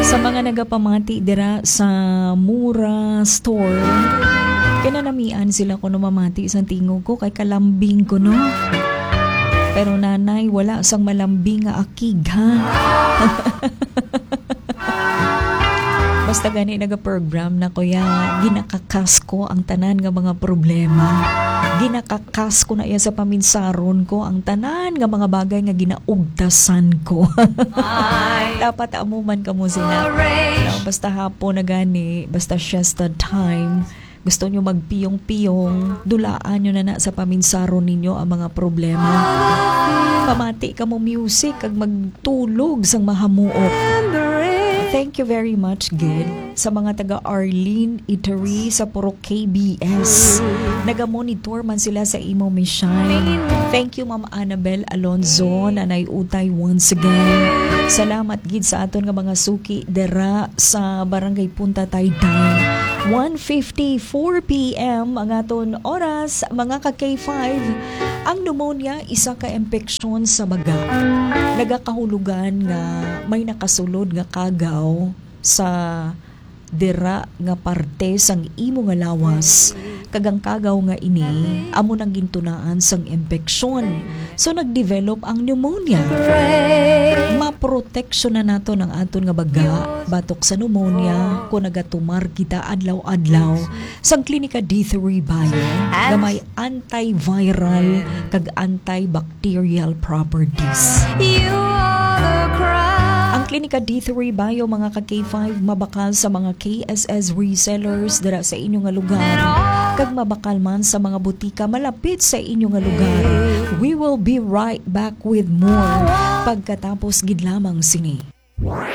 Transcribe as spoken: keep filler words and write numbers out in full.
Sa mga nagapamati dira sa Mura Store, kinanamian sila ko mamati sa tingog ko kay kalambing ko no. Pero nanay, wala sang malambing nga akig ha. Basta gani naga-program na kuya, ginakakas ko ang tanan nga mga problema. Ginakakas ko na iya sa paminsaron ko ang tanan nga mga bagay nga ginaugdasan ko. Dapat amuman ka mo sila. No, basta hapon na gani, basta siesta time, gusto nyo magpiyong-piyong, dulaan nyo na na sa paminsaron ninyo ang mga problema. Pamati ka mo music kag magtulog sang mahamuok. Thank you very much, Gid, sa mga taga Arlene Eatery sa Puro K B S. Naga-monitor man sila sa imo mission. Thank you, Ma'am Annabel Alonzo, nanay utay once again. Salamat, Gid, sa aton nga mga suki dera sa Barangay Punta Taytay. one fifty-four p.m. ang aton oras, mga ka-K five. Ang pneumonia, isa ka impeksyon sa baga. Nagakahulugan nga may nakasulod nga kagaw sa dira nga parte sang imo nga lawas. Kagang kagaw nga ini, amo nang gintunaan sang impeksyon. So nagdevelop ang pneumonia. Maproteksyon na nato ng aton nga baga batok sa pneumonia kung nagatumar kita adlaw-adlaw sang Klinika D three Bio nga may antiviral kag antibacterial properties. Ang Klinika D three Bio, mga ka-K five, mabakal sa mga K S S resellers dira sa inyo nga lugar kag mabakal man sa mga butika malapit sa inyo nga lugar. We will be right back with more pagkatapos gid lamang sini.